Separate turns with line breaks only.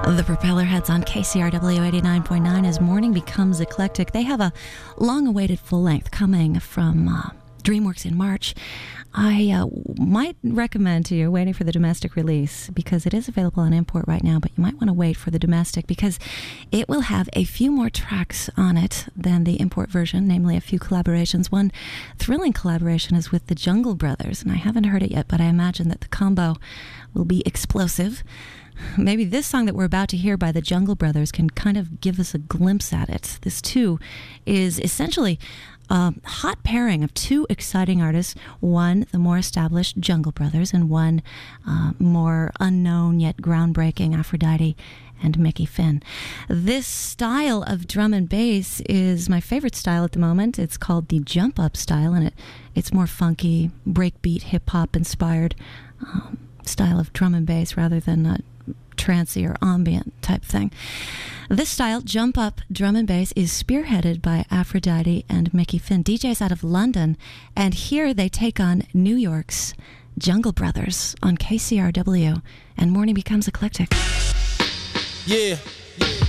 The Propeller Heads on KCRW 89.9 as morning becomes eclectic. They have a long-awaited full-length coming from DreamWorks in March. I might recommend to you waiting for the domestic release because it is available on import right now, but you might want to wait for the domestic because it will have a few more tracks on it than the import version, namely a few collaborations. One thrilling collaboration is with the Jungle Brothers, and I haven't heard it yet, but I imagine that the combo will be explosive. Maybe this song that we're about to hear by the Jungle Brothers can kind of give us a glimpse at it. This, too, is essentially a hot pairing of two exciting artists. One, the more established Jungle Brothers, and one more unknown yet groundbreaking Aphrodite and Mickey Finn. This style of drum and bass is my favorite style at the moment. It's called the jump up style, and it's more funky, breakbeat, hip-hop inspired style of drum and bass rather than trancey or ambient type thing. This style, jump up drum and bass, is spearheaded by Aphrodite and Mickey Finn, DJs out of London, and here they take on New York's Jungle Brothers on KCRW, and morning becomes eclectic.
Yeah.